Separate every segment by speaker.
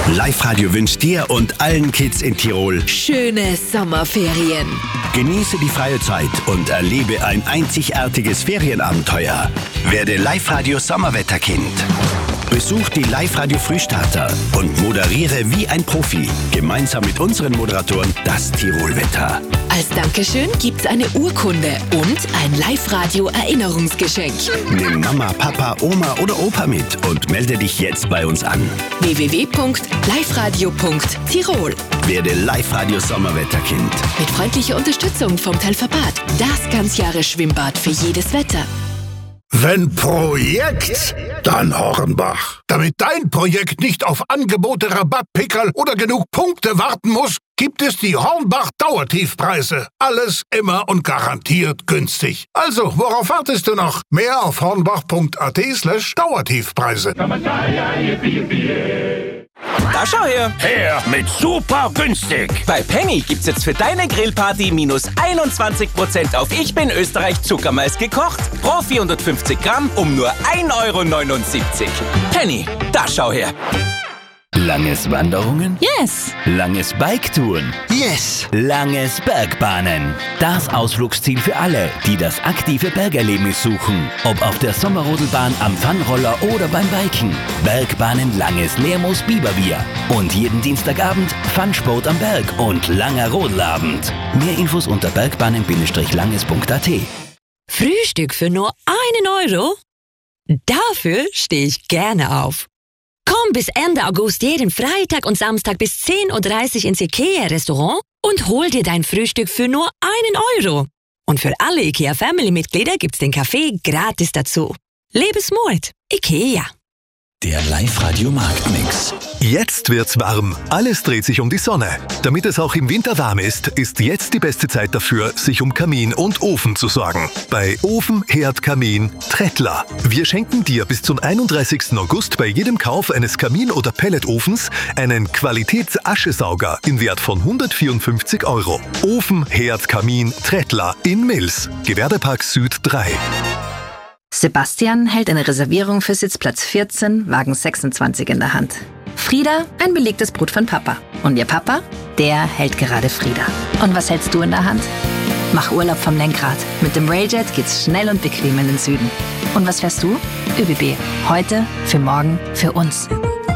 Speaker 1: Live-Radio wünscht dir und allen Kids in Tirol
Speaker 2: schöne Sommerferien.
Speaker 1: Genieße die freie Zeit und erlebe ein einzigartiges Ferienabenteuer. Werde Live-Radio Sommerwetterkind. Besuch die Live-Radio Frühstarter und moderiere wie ein Profi. Gemeinsam mit unseren Moderatoren das Tirolwetter.
Speaker 2: Als Dankeschön gibt's eine Urkunde und ein Live-Radio Erinnerungsgeschenk.
Speaker 1: Nimm Mama, Papa, Oma oder Opa mit und melde dich jetzt bei uns an.
Speaker 2: www.liveradio.tirol.
Speaker 1: Werde Live-Radio Sommerwetterkind.
Speaker 2: Mit freundlicher Unterstützung vom Telverbad. Das Ganzjahres-Schwimmbad für jedes Wetter.
Speaker 3: Wenn Projekt, dann Hornbach. Damit dein Projekt nicht auf Angebote, Rabattpickerl oder genug Punkte warten muss, gibt es die Hornbach Dauertiefpreise. Alles immer und garantiert günstig. Also, worauf wartest du noch? Mehr auf hornbach.at/Dauertiefpreise.
Speaker 4: Da schau her!
Speaker 5: Her mit super günstig!
Speaker 4: Bei Penny gibt's jetzt für deine Grillparty minus 21% auf Ich bin Österreich Zuckermais gekocht. Pro 450 Gramm um nur 1,79 €. Penny, da schau her!
Speaker 6: Langes Wanderungen?
Speaker 2: Yes!
Speaker 6: Langes Biketouren?
Speaker 1: Yes!
Speaker 6: Langes Bergbahnen. Das Ausflugsziel für alle, die das aktive Bergerlebnis suchen. Ob auf der Sommerrodelbahn, am Funroller oder beim Biken. Bergbahnen Langes Lermoos-Biberbier. Und jeden Dienstagabend Funsport am Berg und langer Rodelabend. Mehr Infos unter bergbahnen-langes.at.
Speaker 7: Frühstück für nur 1 €? Dafür stehe ich gerne auf. Komm bis Ende August jeden Freitag und Samstag bis 10:30 Uhr ins IKEA-Restaurant und hol dir dein Frühstück für nur 1 €. Und für alle IKEA-Family-Mitglieder gibt's den Kaffee gratis dazu. Lebes Mut, IKEA.
Speaker 6: Der Live-Radio Marktmix.
Speaker 8: Jetzt wird's warm. Alles dreht sich um die Sonne. Damit es auch im Winter warm ist, ist jetzt die beste Zeit dafür, sich um Kamin und Ofen zu sorgen. Bei Ofen, Herd, Kamin Trettler. Wir schenken dir bis zum 31. August bei jedem Kauf eines Kamin- oder Pelletofens einen Qualitätsaschesauger im Wert von 154 €. Ofen, Herd, Kamin Trettler in Mills. Gewerbepark Süd 3.
Speaker 9: Sebastian hält eine Reservierung für Sitzplatz 14, Wagen 26 in der Hand. Frieda, ein belegtes Brot von Papa. Und ihr Papa, der hält gerade Frieda. Und was hältst du in der Hand? Mach Urlaub vom Lenkrad. Mit dem Railjet geht's schnell und bequem in den Süden. Und was fährst du? ÖBB. Heute, für morgen, für uns.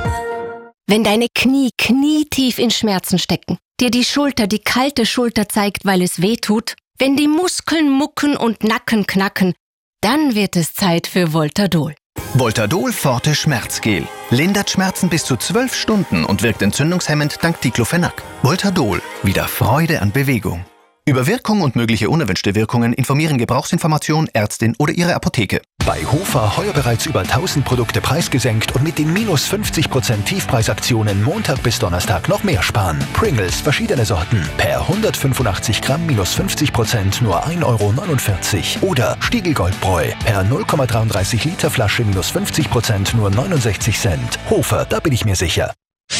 Speaker 10: Wenn deine Knie knietief in Schmerzen stecken, dir die Schulter die kalte Schulter zeigt, weil es weh tut, wenn die Muskeln mucken und Nacken knacken, dann wird es Zeit für Voltadol.
Speaker 11: Voltadol Forte Schmerzgel. Lindert Schmerzen bis zu 12 Stunden und wirkt entzündungshemmend dank Diclofenac. Voltadol. Wieder Freude an Bewegung. Über Wirkung und mögliche unerwünschte Wirkungen informieren Gebrauchsinformation, Ärztin oder Ihre Apotheke.
Speaker 12: Bei Hofer heuer bereits über 1000 Produkte preisgesenkt und mit den minus 50% Tiefpreisaktionen Montag bis Donnerstag noch mehr sparen. Pringles, verschiedene Sorten. Per 185 Gramm minus 50% nur 1,49 € Oder Stiegel Goldbräu. Per 0,33 Liter Flasche minus 50% nur 69 Cent. Hofer, da bin ich mir sicher.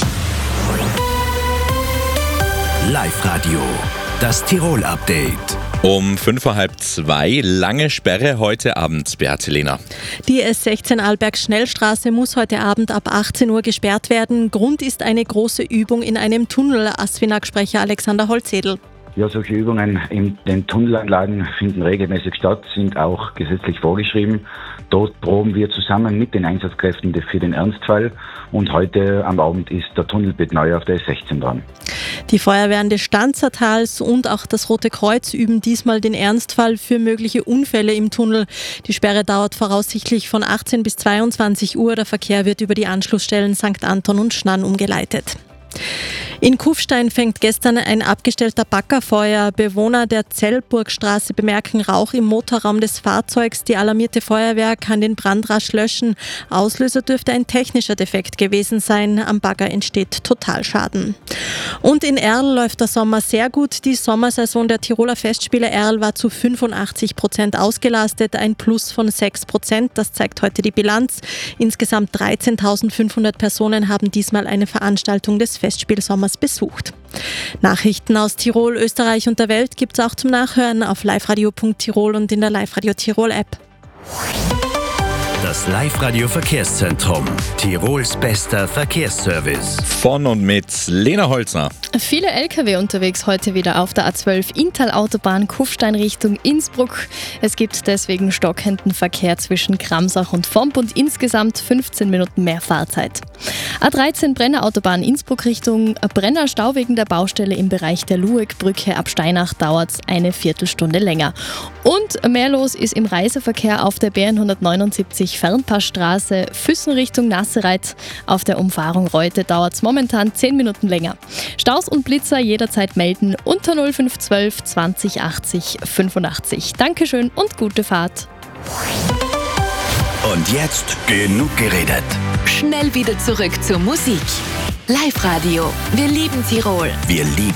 Speaker 1: Live-Radio. Das Tirol-Update.
Speaker 13: Um 1:45 lange Sperre heute Abend, Beate Lehner.
Speaker 14: Die S16 Arlberg-Schnellstraße muss heute Abend ab 18 Uhr gesperrt werden. Grund ist eine große Übung in einem Tunnel. ASFINAG-Sprecher Alexander Holzedel.
Speaker 15: Ja, solche Übungen in den Tunnelanlagen finden regelmäßig statt, sind auch gesetzlich vorgeschrieben. Dort proben wir zusammen mit den Einsatzkräften für den Ernstfall und heute am Abend ist der Tunnelbett neu auf der S16 dran.
Speaker 14: Die Feuerwehren des Stanzertals und auch das Rote Kreuz üben diesmal den Ernstfall für mögliche Unfälle im Tunnel. Die Sperre dauert voraussichtlich von 18 bis 22 Uhr. Der Verkehr wird über die Anschlussstellen St. Anton und Schnann umgeleitet. In Kufstein fängt gestern ein abgestellter Bagger Feuer. Bewohner der Zellburgstraße bemerken Rauch im Motorraum des Fahrzeugs. Die alarmierte Feuerwehr kann den Brand rasch löschen. Auslöser dürfte ein technischer Defekt gewesen sein. Am Bagger entsteht Totalschaden. Und in Erl läuft der Sommer sehr gut. Die Sommersaison der Tiroler Festspiele Erl war zu 85% ausgelastet, ein Plus von 6%. Das zeigt heute die Bilanz. Insgesamt 13.500 Personen haben diesmal eine Veranstaltung des Festspielsommers besucht. Nachrichten aus Tirol, Österreich und der Welt gibt's auch zum Nachhören auf liveradio.tirol und in der Live-Radio Tirol App.
Speaker 1: Das Live-Radio Verkehrszentrum. Tirols bester Verkehrsservice.
Speaker 13: Von und mit Lena Holzner.
Speaker 16: Viele Lkw unterwegs heute wieder auf der A12 Inntal-Autobahn Kufstein Richtung Innsbruck. Es gibt deswegen stockenden Verkehr zwischen Kramsach und Vomp und insgesamt 15 Minuten mehr Fahrzeit. A13 Brenner-Autobahn Innsbruck Richtung Brenner, Stau wegen der Baustelle im Bereich der Lueckbrücke. Ab Steinach dauert es eine Viertelstunde länger. Und mehr los ist im Reiseverkehr auf der BN 179 Fernpassstraße Füssen Richtung Nassereit. Auf der Umfahrung Reute dauert es momentan 10 Minuten länger. Staus und Blitzer jederzeit melden unter 0512 20 80 85. Dankeschön und gute Fahrt.
Speaker 1: Und jetzt genug geredet.
Speaker 2: Schnell wieder zurück zur Musik. Live-Radio. Wir lieben Tirol.
Speaker 1: Wir lieben